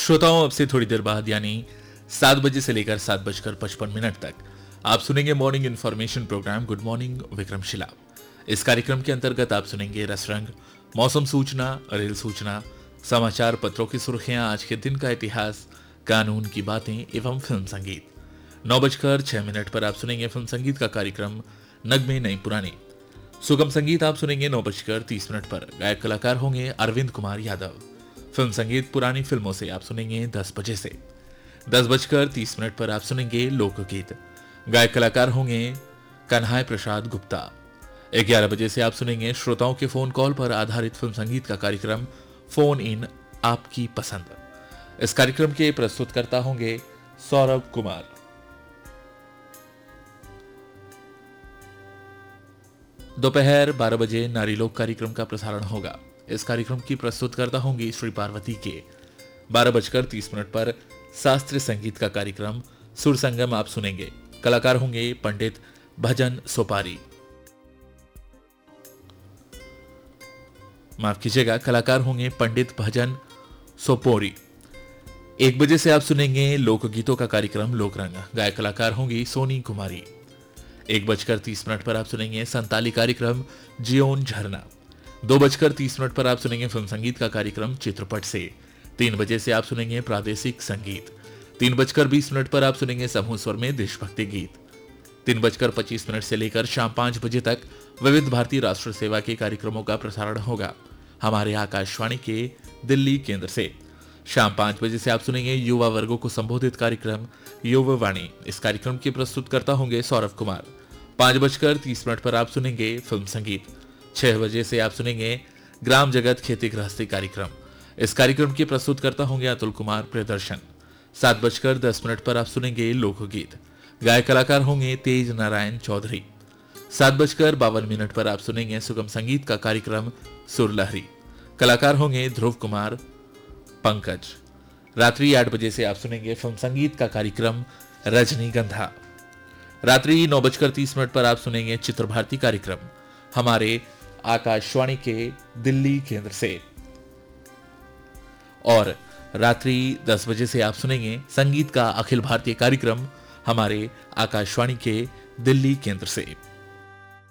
श्रोताओं, अब से थोड़ी देर बाद यानी 7 बजे से लेकर 7:55 तक आप सुनेंगे morning information programme good morning Vikramshila. इस कार्यक्रम के अंतर्गत आप सुनेंगे रसरंग, मौसम सूचना, रेल सूचना, समाचार पत्रों की सुर्खियां, आज के दिन का इतिहास, कानून की बातें एवं फिल्म संगीत। 9:06 पर आप सुनेंगे फिल्म संगीत का कार्यक्रम नगमे नई पुरानी। सुगम संगीत आप सुनेंगे 9:30 पर। गायक कलाकार होंगे अरविंद कुमार यादव। फिल्म संगीत पुरानी फिल्मों से आप सुनेंगे 10 बजे से। 10:30 पर आप सुनेंगे लोकगीत। गायक कलाकार होंगे कन्हाय प्रसाद गुप्ता। 11 बजे से आप सुनेंगे श्रोताओं के फोन कॉल पर आधारित फिल्म संगीत का कार्यक्रम फोन इन आपकी पसंद। इस कार्यक्रम के प्रस्तुतकर्ता होंगे सौरभ कुमार। दोपहर 12 बजे नारी लोक कार्यक्रम का प्रसारण होगा। इस कार्यक्रम की प्रस्तुतकर्ता होंगी श्री पार्वती के। 12:30 पर शास्त्रीय संगीत का कार्यक्रम सुर संगम आप सुनेंगे। कलाकार होंगे पंडित भजन सोपारी। माफ कीजिएगा, कलाकार होंगे पंडित भजन सोपोरी। 1 बजे से आप सुनेंगे लोकगीतों का कार्यक्रम लोकरंग। गायक कलाकार होंगी सोनी कुमारी। 1:30 पर आप सुनेंगे संताली कार्यक्रम जियोन झरना। 2:30 पर आप सुनेंगे फिल्म संगीत का कार्यक्रम चित्रपट से। 3 बजे से आप सुनेंगे प्रादेशिक संगीत। 3:20 पर आप सुनेंगे समूह स्वर में देशभक्ति गीत। 3:25 से लेकर शाम 5 बजे तक विविध भारतीय राष्ट्र सेवा के कार्यक्रमों का प्रसारण होगा हमारे आकाशवाणी के दिल्ली केंद्र से। शाम 5 बजे से आप सुनेंगे युवा वर्गों को संबोधित कार्यक्रम युवा वाणी। इस कार्यक्रम के प्रस्तुतकर्ता होंगे सौरभ कुमार। 5:30 पर आप सुनेंगे फिल्म संगीत। 6 बजे से आप सुनेंगे ग्राम जगत खेती गृहस्थी कार्यक्रम। इस कार्यक्रम के प्रस्तुतकर्ता होंगे अतुल कुमार प्रियदर्शन। 7:10 पर आप सुनेंगे लोकगीत। गायक कलाकार होंगे तेज नारायण चौधरी। 7:52 पर आप सुनेंगे सुगम संगीत का कार्यक्रम सुरलहरी। कलाकार होंगे ध्रुव कुमार पंकज। रात्रि 8 बजे से आप सुनेंगे फिल्म संगीत का कार्यक्रम रजनीगंधा। रात्रि 9:30 पर आप सुनेंगे चित्र भारती कार्यक्रम हमारे आकाशवाणी के दिल्ली केंद्र से। और रात्रि 10 बजे से आप सुनेंगे संगीत का अखिल भारतीय कार्यक्रम हमारे आकाशवाणी के दिल्ली केंद्र से।